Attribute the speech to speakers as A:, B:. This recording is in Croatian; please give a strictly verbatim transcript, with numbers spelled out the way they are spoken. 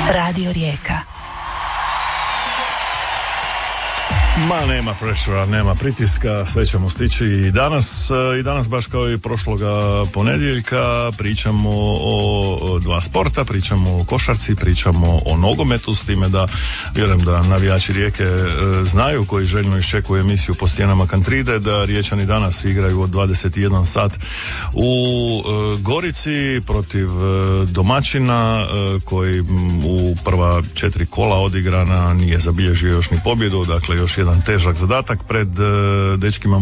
A: Radio Rijeka.
B: Ma nema pressura, nema pritiska, sve ćemo stići i danas. I danas baš kao i prošloga ponedjeljka pričamo o dva sporta, pričamo o košarci, pričamo o nogometu, s time da vjerujem da navijači Rijeke znaju, koji željno iščekuju emisiju Po stijenama Kantride, da Riječani danas igraju od dvadeset i jedan sat u Gorici protiv domaćina koji u prva četiri kola odigrana nije zabilježio još ni pobjedu, dakle još jedan težak zadatak pred uh, dečkima